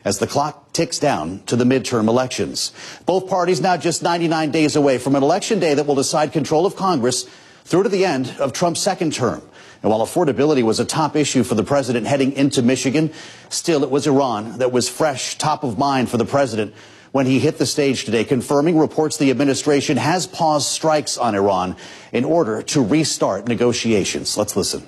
as the clock ticks down to the midterm elections. Both parties now just 99 days away from an election day that will decide control of Congress through to the end of Trump's second term. And while affordability was a top issue for the president heading into Michigan, still it was Iran that was fresh, top of mind for the president when he hit the stage today, confirming reports the administration has paused strikes on Iran in order to restart negotiations. Let's listen.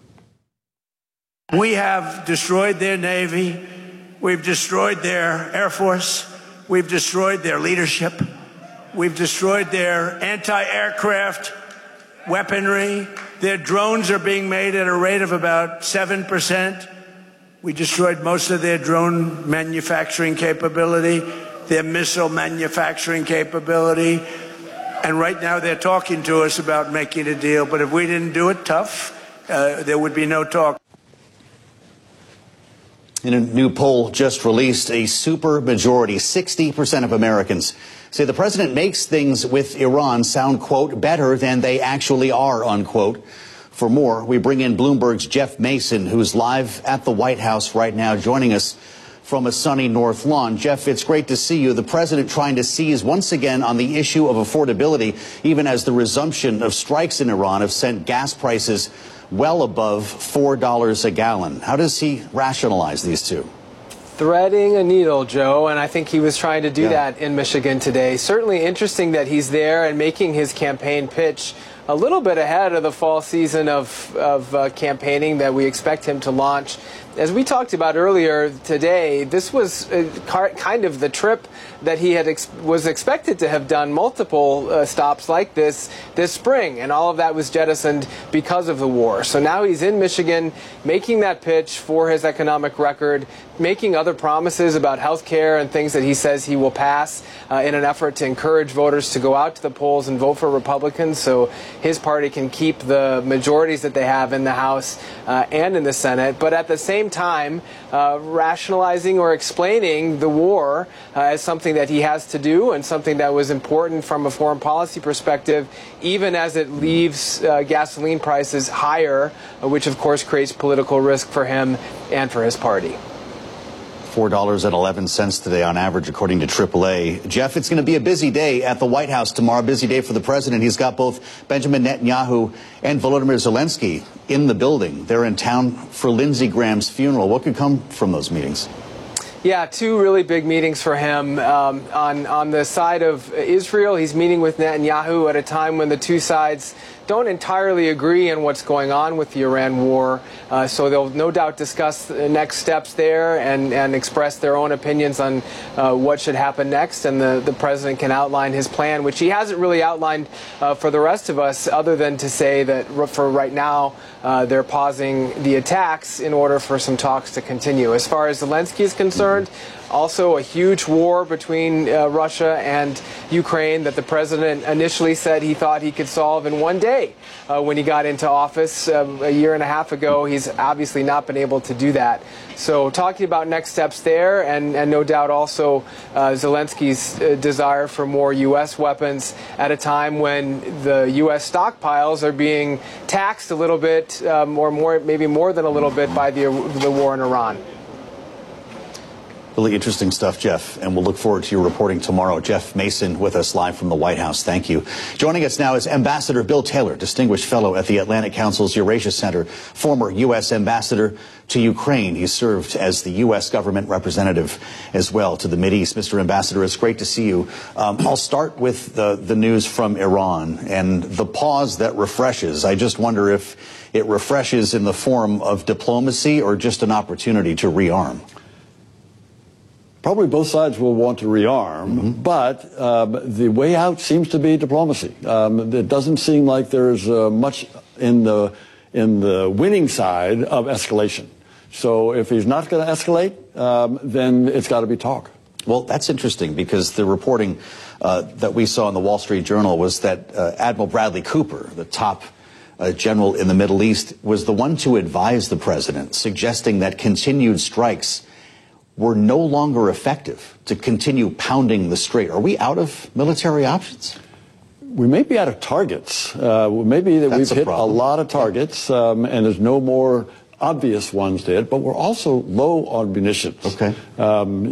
We have destroyed their Navy. We've destroyed their Air Force. We've destroyed their leadership. We've destroyed their anti-aircraft weaponry. Their drones are being made at a rate of about 7%. We destroyed most of their drone manufacturing capability, their missile manufacturing capability. And right now they're talking to us about making a deal. But if we didn't do it tough, there would be no talk. In a new poll just released, a super majority, 60% of Americans, say the president makes things with Iran sound, quote, better than they actually are, unquote. For more, we bring in Bloomberg's Jeff Mason, who's live at the White House right now, joining us from a sunny North Lawn. Jeff, it's great to see you. The president trying to seize once again on the issue of affordability, even as the resumption of strikes in Iran have sent gas prices well above $4 a gallon. How does he rationalize these two? Threading a needle, Joe, and I think he was trying to do that in Michigan today. Certainly interesting that he's there and making his campaign pitch a little bit ahead of the fall season of campaigning that we expect him to launch. As we talked about earlier today, this was kind of the trip that he was expected to have done multiple stops like this spring, and all of that was jettisoned because of the war. So now he's in Michigan making that pitch for his economic record, making other promises about health care and things that he says he will pass in an effort to encourage voters to go out to the polls and vote for Republicans so his party can keep the majorities that they have in the House and in the Senate. But at the same time, rationalizing or explaining the war as something that he has to do and something that was important from a foreign policy perspective, even as it leaves gasoline prices higher, which of course creates political risk for him and for his party. $4.11 today on average, according to AAA. Jeff, it's going to be a busy day at the White House tomorrow, busy day for the president. He's got both Benjamin Netanyahu and Volodymyr Zelensky in the building. They're in town for Lindsey Graham's funeral. What could come from those meetings? Yeah, two really big meetings for him. On the side of Israel, he's meeting with Netanyahu at a time when the two sides don't entirely agree on what's going on with the Iran war. So they'll no doubt discuss the next steps there and express their own opinions on what should happen next. And the president can outline his plan, which he hasn't really outlined for the rest of us, other than to say that for right now, they're pausing the attacks in order for some talks to continue. As far as Zelensky is concerned, also a huge war between Russia and Ukraine that the president initially said he thought he could solve in one day when he got into office a year and a half ago. He's obviously not been able to do that. So talking about next steps there, and no doubt also Zelensky's desire for more U.S. weapons at a time when the U.S. stockpiles are being taxed a little bit, or more, maybe more than a little bit, by the war in Iran. Really interesting stuff, Jeff, and we'll look forward to your reporting tomorrow. Jeff Mason with us live from the White House. Thank you. Joining us now is Ambassador Bill Taylor, Distinguished Fellow at the Atlantic Council's Eurasia Center, former U.S. Ambassador to Ukraine. He served as the U.S. government representative as well to the Mideast. Mr. Ambassador, it's great to see you. I'll start with the news from Iran and the pause that refreshes. I just wonder if it refreshes in the form of diplomacy or just an opportunity to rearm. Probably both sides will want to rearm, but the way out seems to be diplomacy. It doesn't seem like there's much in the winning side of escalation. So if he's not going to escalate, then it's got to be talk. Well, that's interesting because the reporting that we saw in the Wall Street Journal was that Admiral Bradley Cooper, the top general in the Middle East, was the one to advise the president, suggesting that continued strikes were no longer effective to continue pounding the strait. Are we out of military options? We may be out of targets. Maybe that we've hit a lot of targets, and there's no more obvious ones dead, but we're also low on munitions. Okay.